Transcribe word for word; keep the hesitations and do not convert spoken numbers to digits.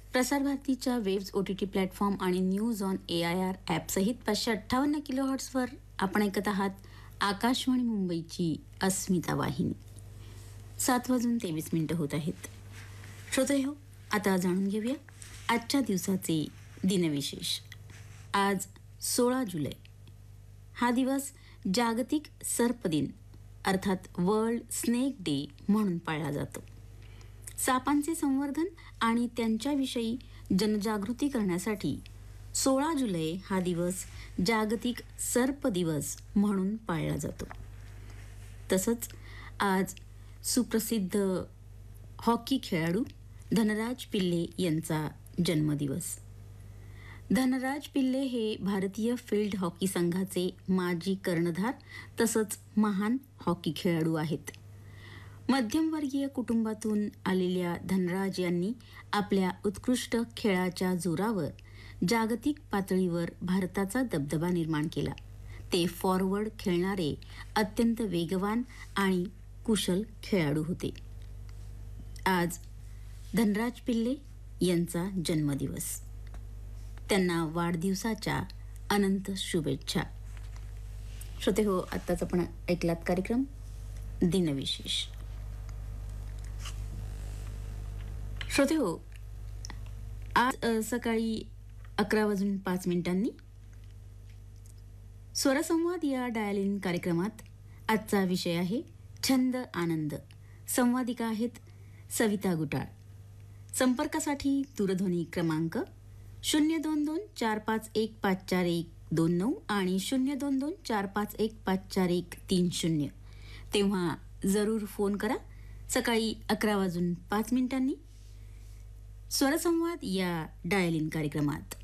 प्रसार भारतीच्या waves O T T platform आणि news on A I R ॲपसहित पाचशे अठ्ठावन्न किलो हर्ट्सवर आपण ऐकत आहात आकाशवाणी मुंबईची अस्मिता वाहिनी. सात वाजून तेवीस मिनिटं होत आहेत. श्रोतेहो, आता जाणून घेऊया आजच्या दिवसाचे दिनविशेष. आज सोळा जुलै. हा दिवस जागतिक सर्प दिन अर्थात वर्ल्ड स्नेक डे म्हणून पाळला जातो. सापांचे संवर्धन आणि त्यांच्याविषयी जनजागृती करण्यासाठी सोळा जुलै हा दिवस जागतिक सर्प दिवस म्हणून पाळला जातो. तसंच आज सुप्रसिद्ध हॉकी खेळाडू धनराज पिल्ले यांचा जन्मदिवस. धनराज पिल्ले हे भारतीय फील्ड हॉकी संघाचे माजी कर्णधार तसंच महान हॉकी खेळाडू आहेत. मध्यमवर्गीय कुटुंबातून आलेल्या धनराज यांनी आपल्या उत्कृष्ट खेळाच्या जोरावर जागतिक पातळीवर भारताचा दबदबा निर्माण केला. ते फॉरवर्ड खेळणारे अत्यंत वेगवान आणि कुशल खेळाडू होते. आज धनराज पिल्ले यांचा जन्मदिवस. त्यांना वाढदिवसाच्या अनंत शुभेच्छा. श्रोते हो, आत्ताच आपण ऐकलात कार्यक्रम दिनविशेष. श्रोते हो, आज सकाळी अकरा वाजून पाच मिनिटांनी स्वरसंवाद या डायल कार्यक्रमात आजचा विषय आहे छंद आनंद. संवादिका आहेत सविता गुटाळ. संपर्कासाठी दूरध्वनी क्रमांक शून्य दोन दोन चार पाच एक पाच चार एक दोन नऊ आणि शून्य दोन दोन चार पाच एक पाच चार एक तीन शून्य. तेव्हा जरूर फोन करा सकाळी अकरा वाजून पाच मिनिटांनी स्वरसंवाद या डायल इन कार्यक्रमात.